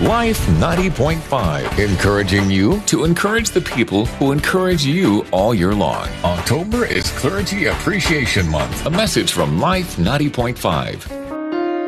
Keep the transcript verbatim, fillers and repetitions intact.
Life ninety point five, encouraging you to encourage the people who encourage you all year long. October is Clergy Appreciation Month. A message from Life ninety point five.